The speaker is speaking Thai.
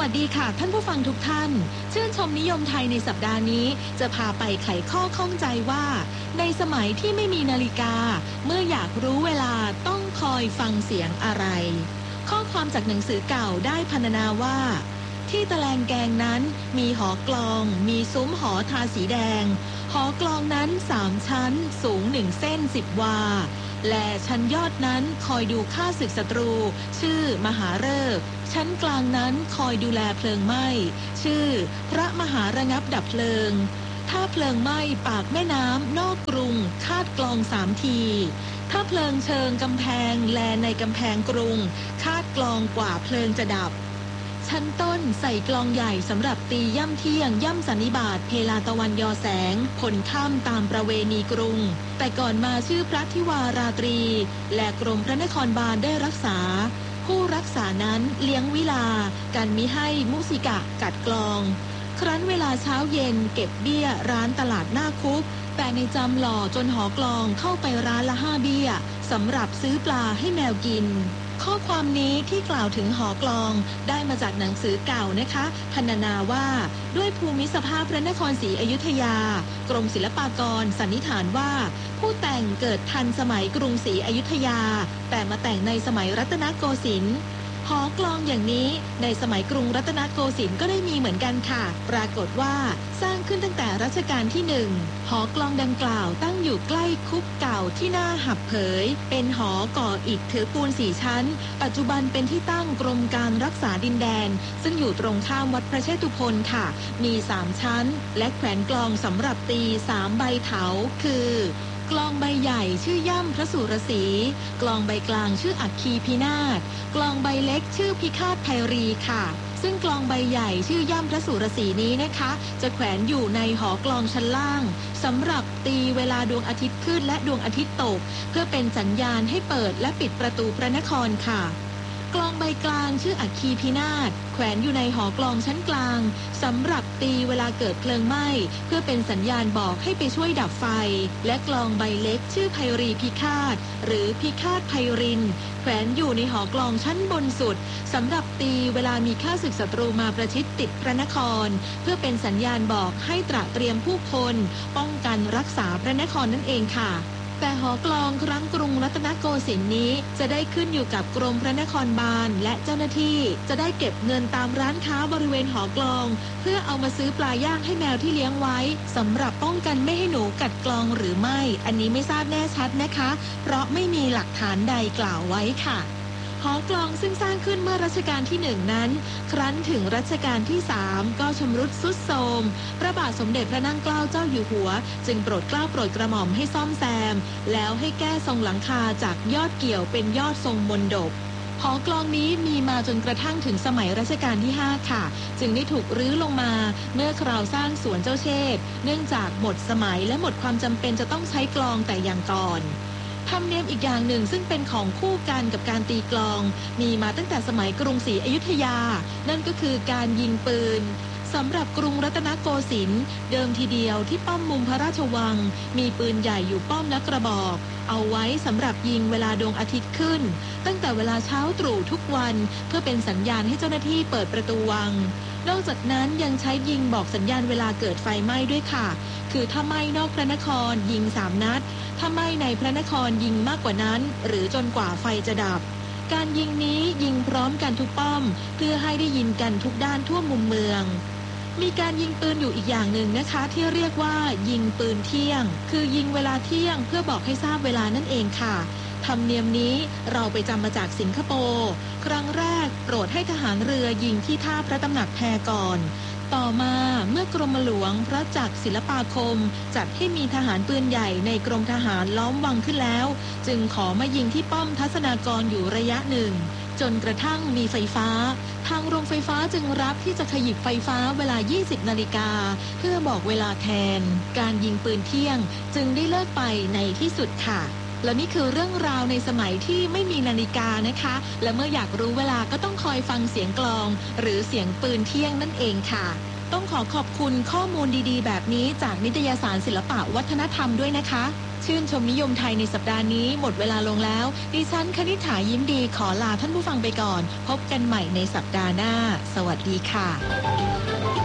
วัสดีค่ะท่านผู้ฟังทุกท่านชื่นชมนิยมไทยในสัปดาห์นี้จะพาไปไขข้อข้องใจว่าในสมัยที่ไม่มีนาฬิกาเมื่ออยากรู้เวลาต้องคอยฟังเสียงอะไรข้อความจากหนังสือเก่าได้พรรณนาว่าที่ตะแลงแกงนั้นมีหอกลองมีซุ้มหอทาสีแดงหอกลองนั้น3 ชั้นสูง1 เส้น10 วาและชั้นยอดนั้นคอยดูข้าศึกศัตรูชื่อมหาฤกษ์ชั้นกลางนั้นคอยดูแลเพลิงไหม้ชื่อพระมหาระงับดับเพลิงถ้าเพลิงไหม้ปากแม่น้ำนอกกรุงคาดกลอง3 ทีถ้าเพลิงเชิงกำแพงแลในกำแพงกรุงคาดกลองกว่าเพลิงจะดับชั้นต้นใส่กลองใหญ่สำหรับตีย่ำเที่ยงย่ำสันนิบาตเพลาตะวันยอแสงผลค่ำตามประเวณีกรุงแต่ก่อนมาชื่อพระธิวาราตรีและกรมพระนครบาลได้รักษาผู้รักษานั้นเลี้ยงวิลากันมิให้มุสิกะกัดกลองครั้นเวลาเช้าเย็นเก็บเบี้ยร้านตลาดหน้าคุกแต่ในจำหล่อจนหอกลองเข้าไปร้านละ5 เบี้ยสำหรับซื้อปลาให้แมวกินข้อความนี้ที่กล่าวถึงหอกลองได้มาจากหนังสือเก่านะคะพรรณนาว่าด้วยภูมิสภาพพระนครศรีอยุธยากรมศิลปากรสันนิษฐานว่าผู้แต่งเกิดทันสมัยกรุงศรีอยุธยาแต่มาแต่งในสมัยรัตนโกสินทร์หอกลองอย่างนี้ในสมัยกรุงรัตนโกสินทร์ก็ได้มีเหมือนกันค่ะปรากฏว่าสร้างขึ้นตั้งแต่รัชกาลที่1หอกลองดังกล่าวตั้งอยู่ใกล้คุกเก่าที่หน้าหับเผยเป็นหอก่ออิฐถือปูน4 ชั้นปัจจุบันเป็นที่ตั้งกรมการรักษาดินแดนซึ่งอยู่ตรงข้ามวัดพระเชตุพนค่ะมี3 ชั้นและแขวนกลองสำหรับตี3 ใบเถาคือกลองใบใหญ่ชื่อย่ำพระสุรศรีกลองใบกลางชื่ออัคคีพินาศกลองใบเล็กชื่อพิฆาตไพรีค่ะซึ่งกลองใบใหญ่ชื่อย่ำพระสุรศรีนี้นะคะจะแขวนอยู่ในหอกลองชั้นล่างสำหรับตีเวลาดวงอาทิตย์ขึ้นและดวงอาทิตย์ตกเพื่อเป็นสัญญาณให้เปิดและปิดประตูพระนครค่ะกลองใบกลางชื่ออัคคีพินาศแขวนอยู่ในหอกลองชั้นกลางสำหรับตีเวลาเกิดเพลิงไหม้เพื่อเป็นสัญญาณบอกให้ไปช่วยดับไฟและกลองใบเล็กชื่อไพรีพิฆาตหรือพิฆาตไพรินแขวนอยู่ในหอกลองชั้นบนสุดสำหรับตีเวลามีข้าศึกศัตรูมาประชิดติดพระนครเพื่อเป็นสัญญาณบอกให้ตระเตรียมผู้คนป้องกันรักษาพระนครนั่นเองค่ะแต่หอกลองครั้งกรุงรัตนโกสินทร์นี้จะได้ขึ้นอยู่กับกรมพระนครบาลและเจ้าหน้าที่จะได้เก็บเงินตามร้านค้าบริเวณหอกลองเพื่อเอามาซื้อปลาย่างให้แมวที่เลี้ยงไว้สำหรับป้องกันไม่ให้หนูกัดกลองหรือไม่อันนี้ไม่ทราบแน่ชัดนะคะเพราะไม่มีหลักฐานใดกล่าวไว้ค่ะหอกลองซึ่งสร้างขึ้นเมื่อรัชกาลที่1นั้นครั้นถึงรัชกาลที่3ก็ชำรุดทรุดโทรมพระบาทสมเด็จพระนั่งเกล้าเจ้าอยู่หัวจึงโปรดเกล้าโปรดกระหม่อมให้ซ่อมแซมแล้วให้แก้ทรงหลังคาจากยอดเกี่ยวเป็นยอดทรงมนดบหอกลองนี้มีมาจนกระทั่งถึงสมัยรัชกาลที่5ค่ะจึงได้ถูกรื้อลงมาเมื่อคราวสร้างสวนเจ้าเชษฐ์เนื่องจากหมดสมัยและหมดความจำเป็นจะต้องใช้กลองแต่อย่างก่อนธรรมเนียมอีกอย่างหนึ่งซึ่งเป็นของคู่กันกับการตีกลองมีมาตั้งแต่สมัยกรุงศรีอยุธยานั่นก็คือการยิงปืนสำหรับกรุงรัตนโกสินทร์เดิมทีเดียวที่ป้อมมุมพระราชวังมีปืนใหญ่อยู่ป้อมละกระบอกเอาไว้สำหรับยิงเวลาดวงอาทิตย์ขึ้นตั้งแต่เวลาเช้าตรู่ทุกวันเพื่อเป็นสัญญาณให้เจ้าหน้าที่เปิดประตูวังนอกจากนั้นยังใช้ยิงบอกสัญญาณเวลาเกิดไฟไหม้ด้วยค่ะคือถ้าไหม้นอกพระนครยิง3 นัดถ้าไหม้ในพระนครยิงมากกว่านั้นหรือจนกว่าไฟจะดับการยิงนี้ยิงพร้อมกันทุกป้อมเพื่อให้ได้ยินกันทุกด้านทั่วมุมเมืองมีการยิงปืนอยู่อีกอย่างหนึ่งนะคะที่เรียกว่ายิงปืนเที่ยงคือยิงเวลาเที่ยงเพื่อบอกให้ทราบเวลานั่นเองค่ะธรรมเนียมนี้เราไปจำมาจากสิงคโปร์ครั้งแรกโปรดให้ทหารเรือยิงที่ท่าพระตำหนักแพก่อนต่อมาเมื่อกรมหลวงพระจักรศิลปาคมจัดให้มีทหารปืนใหญ่ในกรมทหารล้อมวังขึ้นแล้วจึงขอมายิงที่ป้อมทัศนากรอยู่ระยะหนึ่งจนกระทั่งมีไฟฟ้าทางโรงไฟฟ้าจึงรับที่จะขยิบไฟฟ้าเวลา 20 นาฬิกาเพื่อบอกเวลาแทนการยิงปืนเที่ยงจึงได้เลิกไปในที่สุดค่ะและนี่คือเรื่องราวในสมัยที่ไม่มีนาฬิกานะคะและเมื่ออยากรู้เวลาก็ต้องคอยฟังเสียงกลองหรือเสียงปืนเที่ยงนั่นเองค่ะต้องขอขอบคุณข้อมูลดีๆแบบนี้จากนิตยสารศิลปะวัฒนธรรมด้วยนะคะ ชื่นชมนิยมไทยในสัปดาห์นี้หมดเวลาลงแล้ว ดิฉันคณิษฐายิ้มดีขอลาท่านผู้ฟังไปก่อน พบกันใหม่ในสัปดาห์หน้า สวัสดีค่ะ